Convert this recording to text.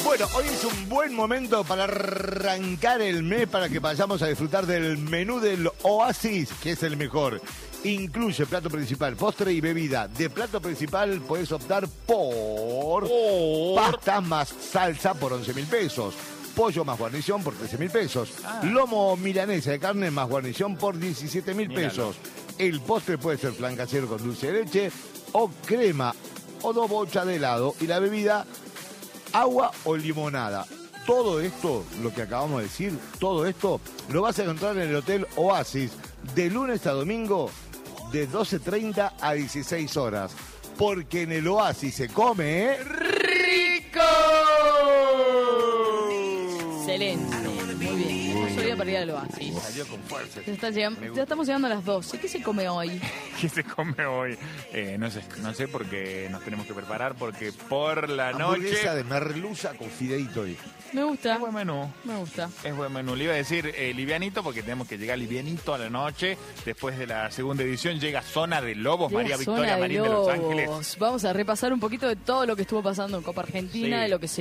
Bueno, hoy es un buen momento para arrancar el mes, para que vayamos a disfrutar del menú del Oasis, que es el mejor. Incluye plato principal, postre y bebida. De plato principal puedes optar por pasta más salsa por 11.000 pesos. Pollo más guarnición por 13.000 pesos. Lomo milanesa de carne más guarnición por 17.000 pesos. El postre puede ser flan casero con dulce de leche o crema o 2 bochas de helado. Y la bebida, agua o limonada. Todo esto, lo que acabamos de decir, todo esto lo vas a encontrar en el Hotel Oasis de lunes a domingo de 12:30 a 16 horas. Porque en el Oasis se come ¡rico! Excelente, muy bien. No sabía para ir al Oasis. Salió con fuerza. Ya estamos llegando a las 12. ¿Qué se come hoy? ¿Qué se come hoy? No sé porque nos tenemos que preparar, porque por la Hamburguesa noche... de merluza con fideito hoy. Me gusta. Es buen menú. Me gusta. Es buen menú. Le iba a decir livianito porque tenemos que llegar livianito a la noche. Después de la segunda edición llega Zona de Lobos, Llega María Zona Victoria de Marín de Los Lobos. Ángeles. Vamos a repasar un poquito de todo lo que estuvo pasando en Copa Argentina, Sí. de lo que se